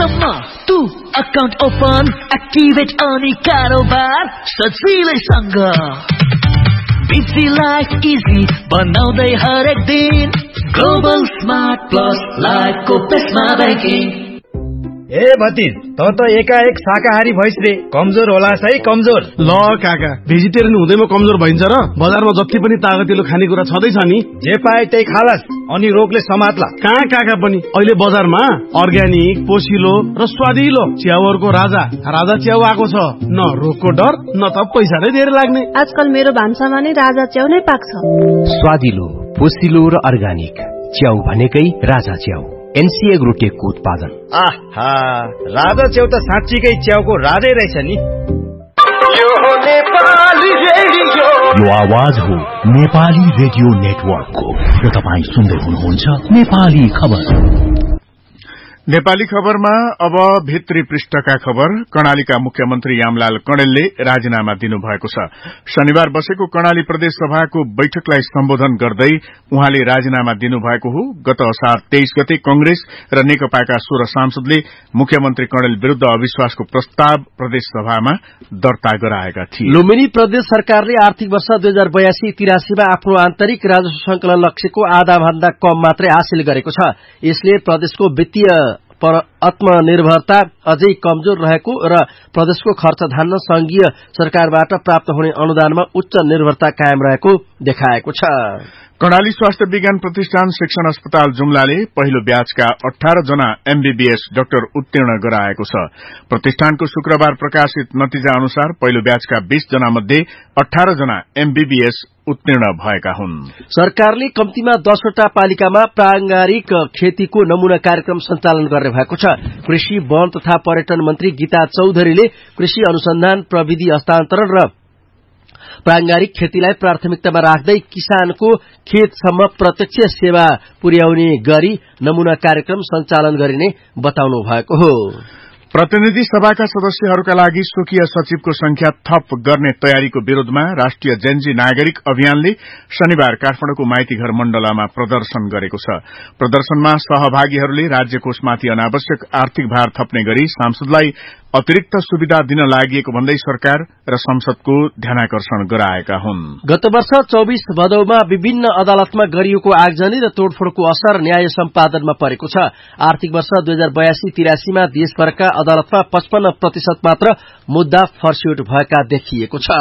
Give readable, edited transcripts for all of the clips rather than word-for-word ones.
सम्म तू account open activate अनि कारोबार सजिलैसँग बिजी लाइफ इजी बनाउँदै हरेक दिन ग्लोबल स्मार्ट प्लस लाइफको पेसमा ब्याङ्किङ। ए भतिज त एकाएक शाकाहारी भइस रे, कमजोर होला है कमजोर। ल काका, भेजिटेरियन हुँदैमा कमजोर भइन्छ र? बजारमा जति पनि तागतिलो खानेकुरा छँदैछ नि, जे पाए त्यही खालास अनि रोगले समात्ला। कहाँ काका पनि अहिले बजारमा अर्ग्यानिक, पोसिलो र स्वादिलो च्याउहरूको राजा च्याउ आएको छ। न रोगको डर न त पैसा नै धेरै लाग्ने। आजकल मेरो भान्सामा नै राजा च्याउ नै पाक्छ। स्वादिलो, पोसिलो र अर्ग्यानिक च्याउ भनेकै राजा च्याउ। एनसीए एग्रोटेकको उत्पादन। आहा, राजा च्याउ त साँच्चीकै च्याउको राजै रहेछ नि। यो आवाज हो नेपाली रेडियो नेटवर्कको र तपाईँ सुन्दै हुनुहुन्छ नेपाली खबर। नेपाली खबरमा अब भित्री पृष्ठका खबर। कर्णालीका मुख्यमन्त्री यामलाल कणेलले राजीनामा दिनुभएको छ। शनिबार बसेको कर्णाली प्रदेश सभाको बैठकलाई सम्बोधन गर्दै उहाँले राजीनामा दिनुभएको हो। गत असार 23 गते कंग्रेस र नेकपाका 16 सांसदले मुख्यमन्त्री कणेल विरूद्ध अविश्वासको प्रस्ताव प्रदेश सभामा दर्ता गराएका थिए। लुम्बिनी प्रदेश सरकारले आर्थिक वर्ष 2082-83 मा आफ्नो आन्तरिक राजस्व संकलन लक्ष्यको आधा भन्दा कम मात्रै हासिल गरेको छ। यसले प्रदेशको वित्तीय आत्मनिर्भरता अझै कमजोर रहेको र प्रदेशको खर्च धान्न संघीय सरकारबाट प्राप्त हुने अनुदानमा उच्च निर्भरता कायम रहेको देखाएको छ। कर्णाली स्वास्थ्य विज्ञान प्रतिष्ठान शिक्षण अस्पताल जुम्लाले पहिलो ब्याचका 18 जना एमबीबीएस डाक्टर उत्तीर्ण गराएको छ। प्रतिष्ठानको शुक्रबार प्रकाशित नतिजा अनुसार पहिलो ब्याचका 20 जना मध्ये 18 जना एमबीबीएस उत्तीर्ण भएका हुन्। सरकारले कम्तीमा 10 वटा पालिकामा प्रांगारिक खेतीको नमूना कार्यक्रम सञ्चालन गर्ने भएको छ। कृषि, वन तथा पर्यटन मन्त्री गीता चौधरीले कृषि अनुसन्धान, प्रविधि हस्तान्तरण र प्रांगारिक खेतीलाई प्राथमिकतामा राख्दै किसानको खेतसम्म प्रत्यक्ष सेवा पुर्याउने गरी नमूना कार्यक्रम सञ्चालन गरिने बताउनु भएको हो। प्रतिनिधि सभाका सदस्यहरूका लागि स्वकीय सचिवको संख्या थप गर्ने तयारीको विरोधमा राष्ट्रिय जेन्जी नागरिक अभियानले शनिबार काठमाडौँको माइतीघर मण्डलामा प्रदर्शन गरेको छ। प्रदर्शनमा सहभागीहरूले राज्य कोषमाथि अनावश्यक आर्थिक भार थप्ने गरी सांसदलाई अतिरिक्त सुविधा दिन लागि भन्दै सरकार र संसदको ध्यानाकर्षण गराएका हुन्। गत वर्ष 24 भदौमा विभिन्न अदालतमा गरिएको आगजनी र तोडफोडको असर न्याय सम्पादनमा परेको छ। आर्थिक वर्ष 2082-83 मा देशभरका अदालतमा 55% मात्र मुद्दा फर्स्यौट भएका देखिएको छ।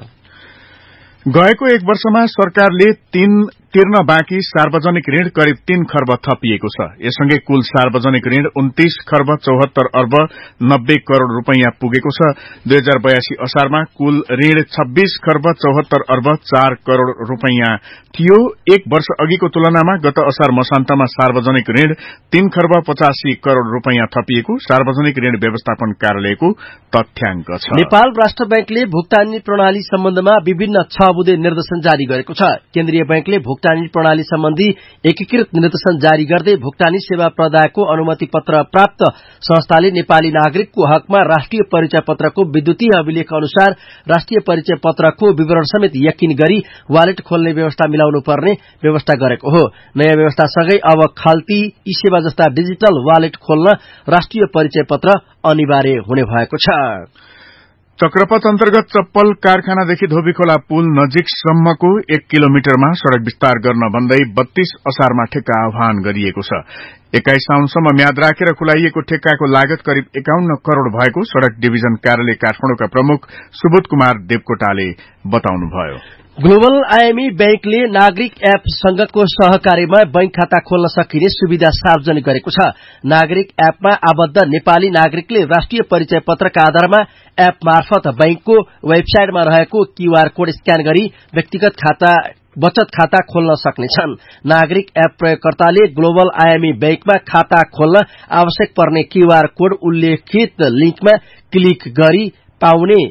गएको एक वर्षमा सरकारले तिर्न बाँकी सार्वजनिक ऋण करिब 3 खर्ब थपिएको छ। यससँगै कुल सार्वजनिक ऋण 29 खर्ब 74 अर्ब 90 करोड़ रूपैयाँ पुगेको छ। 2082 असारमा कुल ऋण 26 खर्ब 74 अर्ब 4 करोड़ रूपैयाँ थियो। एक वर्ष अघिको तुलनामा गत असार मसान्तमा सार्वजनिक ऋण 3 खर्ब 85 करोड़ रूपैयाँ थपिएको सार्वजनिक ऋण व्यवस्थापन कार्यालयको तथ्याङ्क छ। नेपाल राष्ट्र बैंकले भुक्तानी प्रणाली सम्बन्धमा विभिन्न 6 बुँदे निर्देशन जारी गरेको छ। केन्द्रीय बैंकले भुक्तानी प्रणाली सम्बन्धी एकीकृत निर्देशन जारी गर्दै भुक्तानी सेवा प्रदायको अनुमति पत्र प्राप्त संस्थाले नेपाली नागरिकको हकमा राष्ट्रिय परिचय पत्रको विद्युतीय अभिलेख अनुसार राष्ट्रिय परिचय पत्रको विवरण समेत यकिन गरी वालेट खोल्ने व्यवस्था मिलाउनु पर्ने व्यवस्था गरेको हो। नयाँ व्यवस्थासँगै अब खल्ती, ई सेवा जस्ता डिजिटल वालेट खोल्न राष्ट्रिय परिचय पत्र अनिवार्य हुने भएको छ। चक्रपथ अन्तर्गत चप्पल कारखानादेखि धोबीखोला पुल नजिकसम्मको 1 किलोमिटरमा सड़क विस्तार गर्न भन्दै 32 असारमा ठेक्का आह्वान गरिएको छ। 21 साउनसम्म म्याद राखेर खुलाइएको ठेक्काको लागत करिब 51 करोड़ भएको सड़क डिभिजन कार्यालय काठमाडौँका प्रमुख सुबोध कुमार देवकोटाले बताउनुभयो। ग्लोबल आईएमई बैंकले नागरिक एप संगठनको सहकार्यमा बैंक खाता खोल्न सकिने सुविधा सार्वजनिक गरेको छ। नागरिक एपमा आबद्ध नेपाली नागरिकले राष्ट्रिय परिचय पत्रका आधारमा एप मार्फत बैंकको वेबसाइटमा रहेको क्यूआर कोड स्क्यान गरी व्यक्तिगत खाता, बचत खाता खोल्न सक्नेछन्। नागरिक एप प्रयोगकर्ताले ग्लोबल आईएमई बैंकमा खाता खोल्न आवश्यक पर्ने क्यूआर कोड उल्लेखित लिंकमा क्लिक गरी पाउने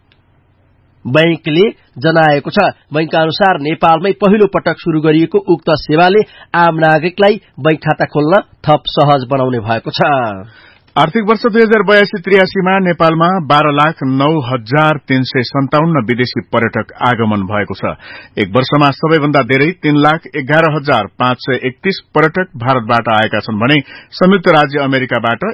बैंकले जनाएको छ। बैंकका अनुसार नेपालमै पहिलो पटक शुरू गरिएको उक्त सेवाले आम नागरिकलाई बैंक खाता खोल्न थप सहज बनाउने भएको छ। आर्थिक वर्ष 2082-83 मा नेपालमा 12,09,357 विदेशी पर्यटक आगमन भएको छ। एक वर्षमा सबैभन्दा धेरै 3,11,531 पर्यटक भारतबाट आएका छन् भने संयुक्त राज्य अमेरिकाबाट